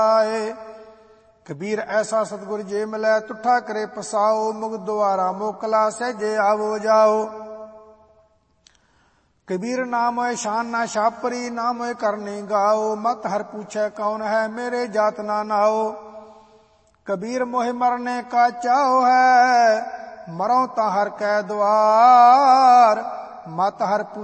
आए। कबीर ऐसा सतगुर जे मिलै तुठा करे पसाओ। मुग द्वारा मोकला सहजे आवो जाओ। कबीर नाम होए शान ना छापरी, नाम होए करनी गाओ। मत हर पूछे कौन है मेरे जात ना नाओ। कबीर मोहि मरने का चाहो है, मरो ता हर कै द्वार। मत हर